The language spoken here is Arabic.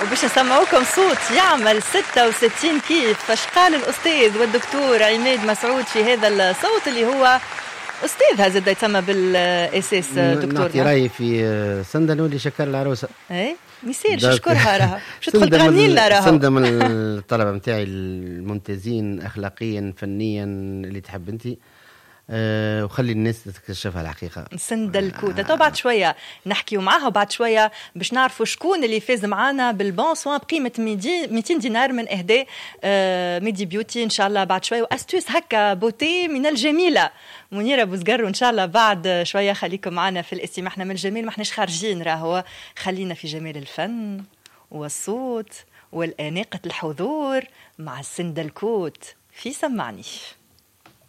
وباش نسمعوكم صوت يعمل 66 كيف. فاش قال الأستاذ والدكتور عماد مسعود في هذا الصوت اللي هو أستاذ هذا يتسمى بالأساس دكتور. نعطي رأيي في سندل اللي شكر العروسة. اي ميسيرش شكرها راها شو تدخل تغني لنا راها. سندل من الطلبة متاعي الممتازين أخلاقيا فنيا اللي تحب انتي. وخلي الناس تكتشفها الحقيقة. سندل كوتا. تو بعد شوية نحكيو معاها وبعد شوية باش نعرفوا شكون اللي فاز معانا بالبون سوان بقيمة 200 دينار من إهداء ميدي بيوتي إن شاء الله بعد شوية. وأستوس هكا بوتي من الجميلة منيرة بوزقر وإن شاء الله بعد شوية. خليكم معنا في الاستماع. احنا من الجميل ما احناش خارجين راهو. خلينا في جمال الفن والصوت والأناقة الحضور مع السندل كوت في سمعني.